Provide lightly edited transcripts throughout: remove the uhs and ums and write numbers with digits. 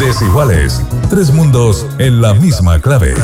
Desiguales, tres mundos en la misma clave.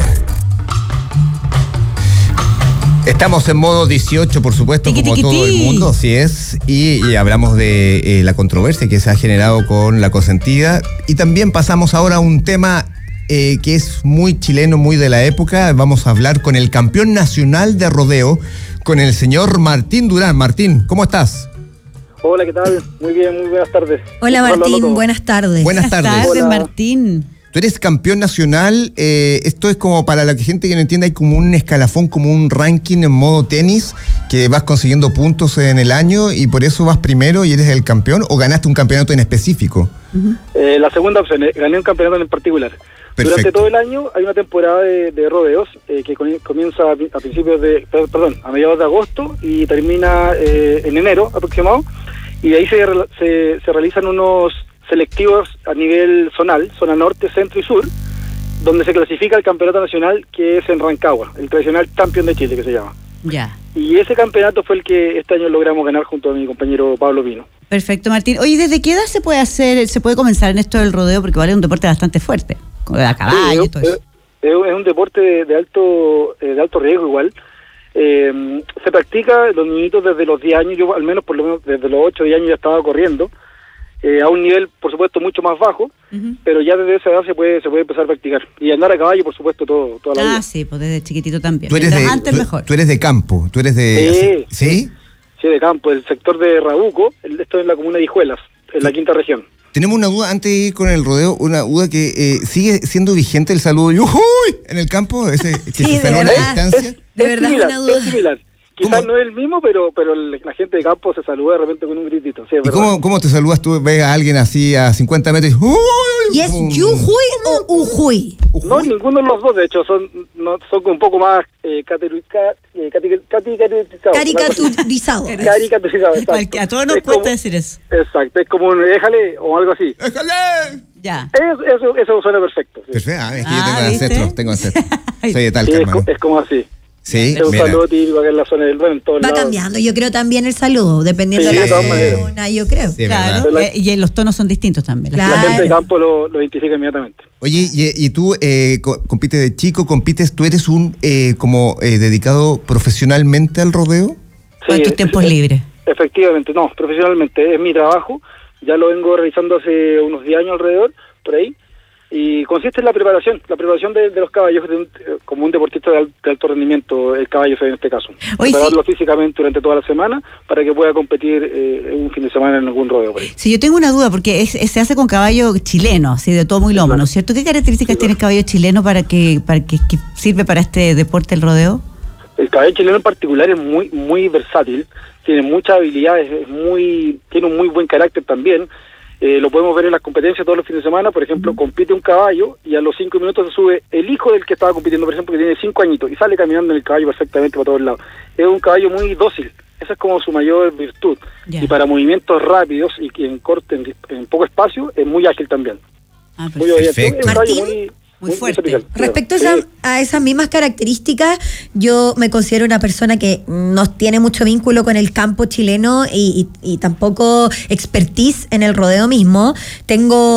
Estamos en modo 18, por supuesto, como todo el mundo, así es, y hablamos de la controversia que se ha generado con la consentida, y también pasamos ahora a un tema que es muy chileno, muy de la época. Vamos a hablar con el campeón nacional de rodeo, con el señor Martín Durán. Martín, ¿cómo estás? Hola, ¿qué tal? Muy bien, muy buenas tardes. Hola Martín, buenas tardes. Buenas tardes. Hola Martín. Tú eres campeón nacional, esto es como para la gente que no entienda, hay como un escalafón, como un ranking en modo tenis, que vas consiguiendo puntos en el año y por eso vas primero y eres el campeón, ¿o ganaste un campeonato en específico? La segunda opción, gané un campeonato en particular. Perfecto. Durante todo el año hay una temporada de rodeos que comienza a principios a mediados de agosto y termina en enero aproximado, y de ahí se realizan unos selectivos a nivel zonal, zona norte, centro y sur, donde se clasifica el campeonato nacional, que es en Rancagua, el tradicional campeón de Chile, que se llama. Ya. Y ese campeonato fue el que este año logramos ganar junto a mi compañero Pablo Pino. Perfecto, Martín. Oye, ¿desde qué edad se puede comenzar en esto del rodeo? Porque vale un deporte bastante fuerte, a caballo y todo eso. Es un deporte de alto riesgo igual. Se practica los niñitos desde los 10 años, yo al menos por lo menos desde los 8 o 10 años ya estaba corriendo, a un nivel por supuesto mucho más bajo, pero ya desde esa edad se puede empezar a practicar. Y andar a caballo por supuesto toda la vida. Ah, sí, pues desde chiquitito también. Tú eres mejor. Tú eres de campo, tú eres de... ¿Sí? Sí, de campo, el sector de Rabuco, esto es en la comuna de Hijuelas, en la quinta región. Tenemos una duda antes de ir con el rodeo, una duda que sigue siendo vigente el saludo ¡yujuy! En el campo, ese que Sí, se saludó a la distancia. De verdad, similar, una duda. es similar. Quizás no es el mismo, pero la gente de campo se saluda de repente con un gritito. Sí, es ¿Y verdad. cómo te saludas tú? ¿Ves a alguien así a 50 metros y... ¿Y es Yujuy o Ujuy? No, ninguno de los dos, de hecho, son un poco más Caricaturizado. caricaturizados. A todos nos cuesta decir eso. Exacto, es como un déjale o algo así. ¡Déjale! Ya. Eso suena perfecto. Sí. Perfecto, es que ¿viste? yo tengo ancestros. Soy de Talca, Sí, hermano. es como así. Sí, Es un mira. saludo típico acá en la zona del en todos Va lados. cambiando, yo creo también el saludo, dependiendo Sí, de de todas la maneras. zona, yo creo. Sí, Claro. verdad. Y los tonos son distintos también. La Claro. gente de campo lo identifica inmediatamente. Oye, y tú compites de chico, tú eres un dedicado profesionalmente al rodeo. ¿O en tus tiempos libres? Efectivamente, no, profesionalmente. Es mi trabajo, ya lo vengo realizando hace unos 10 años alrededor, por ahí. Y consiste en la preparación de los caballos, como un deportista de alto rendimiento, el caballo en este caso. Oye, Prepararlo físicamente durante toda la semana para que pueda competir un fin de semana en algún rodeo por ahí. Sí, yo tengo una duda, porque se hace con caballo chileno, así de todo muy lomo, ¿no es cierto? ¿Qué características tiene el caballo chileno para que sirve para este deporte, el rodeo? El caballo chileno en particular es muy muy versátil, tiene muchas habilidades, tiene un muy buen carácter también. Lo podemos ver en las competencias todos los fines de semana. Por ejemplo, compite un caballo y a los 5 minutos se sube el hijo del que estaba compitiendo, por ejemplo, que tiene 5 añitos, y sale caminando en el caballo perfectamente para todos lados. Es un caballo muy dócil, esa es como su mayor virtud. Ya. Y para movimientos rápidos y que en poco espacio, es muy ágil también. Muy obediente. Perfecto. Es un caballo Martín, muy fuerte. versátil. Respecto Sí. a esas mismas características, yo me considero una persona que no tiene mucho vínculo con el campo chileno y tampoco expertise en el rodeo mismo. Tengo